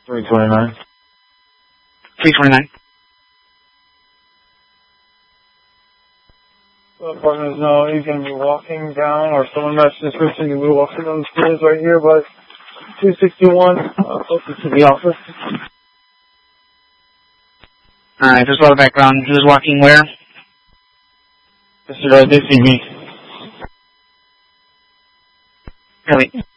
329. 329. Partners know he's going to be walking down, or someone matched the description, he'll be walking down the stairs right here by 261, closest to the office. Alright, there's a lot of background. Who's walking where? Mr. They see me. Really?